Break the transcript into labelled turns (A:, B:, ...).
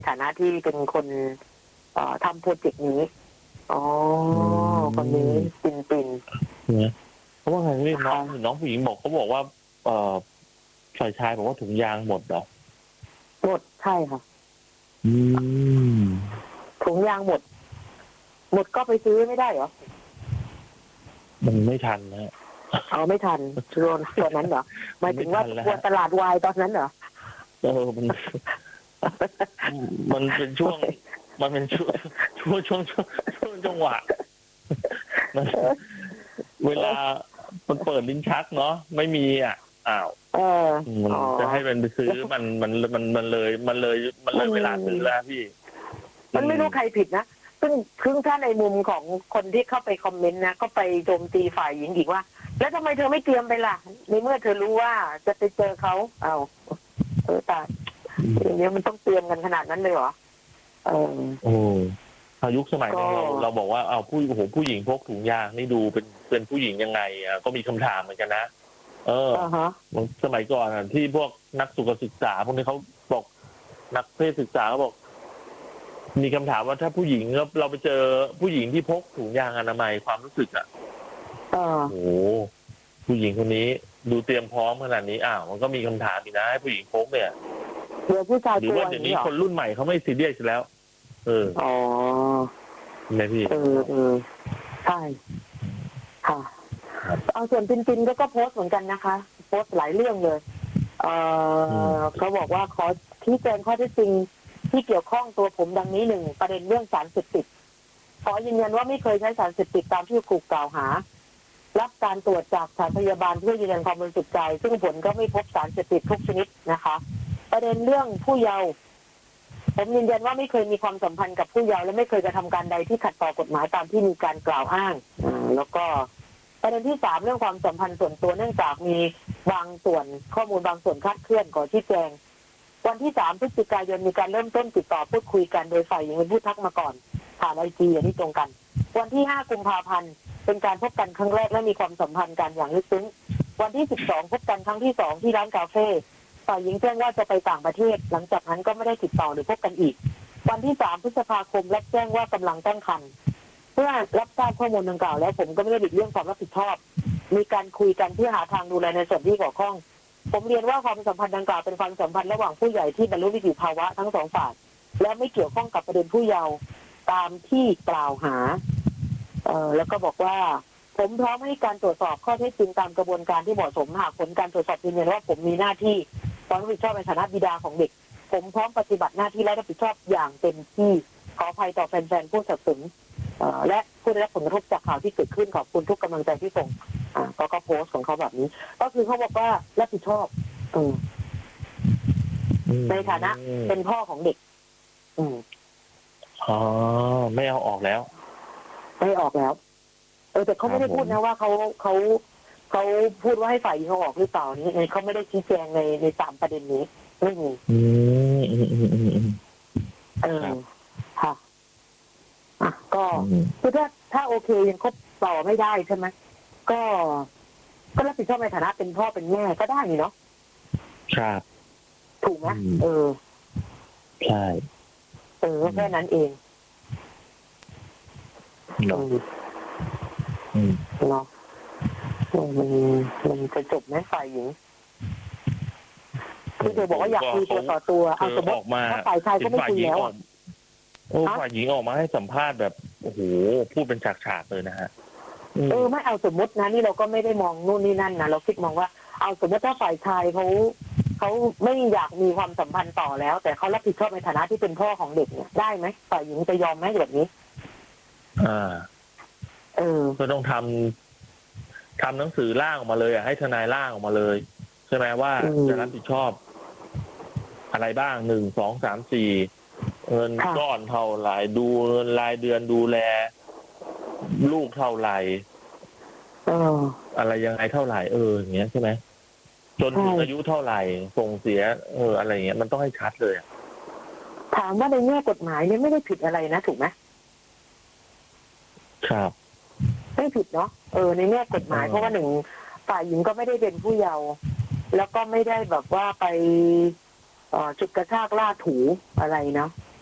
A: ฐานะที่เป็นคนทำโปรเจกต์นี้อ๋อคนนี้ปิน
B: เนี่ยเพราะว่าไงพี่น้องผู้หญิงบอกเขาบอกว่าฝ่ายชายบอกว่าถุงยางหมดเหรอ
A: หมดใช่ค่ะถุงยางหมดก็ไปซื้อไม่ได้เหรอ
B: มันไม่ทันนะ
A: เอาไม่ทันส่วนนั้นเหรอหมายถึงว่าควรตลาดวายตอนนั้นเหรอ
B: มันเป็นช่วงมันเป็นช่วงจังหวะเวลามันเปิดลิ้นชักเนาะไม่มีอ้าวมันจะให้มันไปซื้อมันเลยเวลาซื้อแล้วพี่
A: มันไม่รู้ใครผิดนะซึ่งถ้าในมุมของคนที่เข้าไปคอมเมนต์นะก็ไปโจมตีฝ่ายหญิงอีกว่าแล้วทำไมเธอไม่เตรียมไปล่ะในเมื่อเธอรู้ว่าจะไปเจอเขาตายอย่างนี้มันต้องเตรียมกันขนาดนั้นเลยเหรอ
B: ยุคสมัยของเราบอกว่าผู้หญิงพกถุงยางนี่ดูเป็นผู้หญิงยังไงก็มีคำถามเหมือนกันนะสมัยก่อนที่พวกนักสุขศึกษาพวกนี้เขาบอกนักเพศศึกษาเขาบอกมีคำถามว่าถ้าผู้หญิงเราไปเจอผู้หญิงที่พกถุงยางอนามัยความรู้สึกผู้หญิงคนนี้ดูเตรียมพร้อมขนาดนี้มันก็มีคำถามอีกนะให้ผู้หญิงพกเนี่ย
A: หรือ
B: ว่าเดี๋ยวนี้คนรุ่นใหม่เขาไม่ซีเรียสแล้วไงพี่
A: ใช่ค่ะเอาส่วนปินก็โพสต์เหมือนกันนะคะโพสต์หลายเรื่องเลยเขาบอกว่าขอชี้แจงข้อเท็จจริงที่เกี่ยวข้องตัวผมดังนี้1ประเด็นเรื่องสารเสพติดขอยืนยันว่าไม่เคยใช้สารเสพติดตามที่ถูกกล่าวหารับการตรวจจากสถานพยาบาลเพื่อยืนยันความบริสุทธิ์ใจซึ่งผลก็ไม่พบสารเสพติดทุกชนิดนะคะประเด็นเรื่องผู้เยาว์ผมยืนยันว่าไม่เคยมีความสัมพันธ์กับผู้เยาว์และไม่เคยกระทำการใดที่ขัดต่อกฎหมายตามที่มีการกล่าวอ้างแล้วก็ประเด็นที่3เรื่องความสัมพันธ์ส่วนตัวเนื่องจากมีบางส่วนข้อมูลบางส่วนคลาดเคลื่อนขอชี้แจงวันที่3พฤศจิกายนมีการเริ่มต้นติดต่อพูดคุยกันโดยฝ่ายหญิงเป็นผู้ทักมาก่อนผ่านIGอย่างที่ตรงกันวันที่5กุมภาพันธ์เป็นการพบกันครั้งแรกและมีความสัมพันธ์กันอย่างลึกซึ้งวันที่12พบกันครั้งที่2ที่ร้านกาแฟฝ่ายหญิงแจ้งว่าจะไปต่างประเทศหลังจากนั้นก็ไม่ได้ติดต่อหรือพบกันอีกวันที่3พฤษภาคมรับแจ้งว่ากำลังตั้งครรภ์เพื่อรับทราบข้อมูลดังกล่าวแล้วผมก็ไม่ได้หลีกเลี่ยงความรับผิดชอบมีการคุยกันเพื่อหาทางดูแลในส่วนที่เกี่ยวข้องผมเรียนว่าความสัมพันธ์ดังกล่าวเป็นความสัมพันธ์ระหว่างผู้ใหญ่ที่บรรลุนิติภาวะทั้งสองฝ่ายและไม่เกี่ยวข้องกับประเด็นผู้เยาว์ตามที่กล่าวหาแล้วก็บอกว่าผมพร้อมให้การตรวจสอบข้อเท็จจริงตามกระบวนการที่เหมาะสมหากผลการตรวจสอบยืนยันว่าผมมีหน้าที่ความรับผิดชอบในฐานะบิดาของเด็กผมพร้อมปฏิบัติหน้าที่และรับผิดชอบอย่างเต็มที่ขออภัยต่อแฟนๆผู้สนับสนุนและผู้ได้รับผลกระทบจากข่าวที่เกิดขึ้นขอบคุณทุกกำลังใจที่ส่งก็โพสต์ของเขาแบบนี้ก็คือเขาบอกว่ารับผิดชอบในฐานะเป็นพ่อของเด็ก
B: ไม่เอาออกแล้ว
A: ไม่ออกแล้วแต่เขาไม่ได้พูดนะว่าเขาพูดว่าให้ฝ่ายหญิงเอาออกหรือเปล่านี่เขาไม่ได้ชี้แจงใน3ประเด็นนี้ไม่มีค่ะก็คือถ้าโอเคยังคบต่อไม่ได้ใช่ไหมก็รับผิดชอบในฐานะเป็นพ่อเป็นแม่ก็ได้นี่เนาะ
B: ครับ
A: ถูกไหม
B: ใช่
A: แค่นั้นเองเนาะมันจะจบไหมฝ่ายหญิงที่เธอบอกว่าอยากคุยตัวต่อตัวเอาสมมติถ้าฝ่ายชายก็ไม่คุยแล้ว
B: ฝ่ายหญิงออกมาให้สัมภาษณ์แบบโอ้โหพูดเป็นฉากๆเลยนะฮะ
A: ไม่เอาสมมตินะนี่เราก็ไม่ได้มองนู่นนี่นั่นนะเราคิดมองว่าเอาสมมติถ้าฝ่ายชายเขาไม่อยากมีความสัมพันธ์ต่อแล้วแต่เขารับผิดชอบในฐานะที่เป็นพ่อของเด็กเนี่ยได้ไหมฝ่ายหญิงจะยอมไหมแบบนี้
B: ก็ต้องทำหนังสือร่างออกมาเลยให้ทนายร่างออกมาเลยใช่ไหมว่าจะรับผิดชอบอะไรบ้าง1 2 3 4เงินก้อนเท่าไหร่ดูเงินรายเดือนดูแลลูกเท่าไหร่อะไรยังไงเท่าไหร่อย่างเงี้ยใช่ไหมจนถึงอายุเท่าไหร่ส่งเสียอะไรอย่างเงี้ยมันต้องให้ชัดเลย
A: ถามว่าในแง่กฎหมายเนี่ยไม่ได้ผิดอะไรนะถูกไหม
B: ครับ
A: ไม่ผิดเนาะในแง่กฎหมายเพราะว่า1ฝ่ายหญิงก็ไม่ได้เป็นผู้เยาว์แล้วก็ไม่ได้แบบว่าไปจุดกระชากล่าถูอะไรเนาะ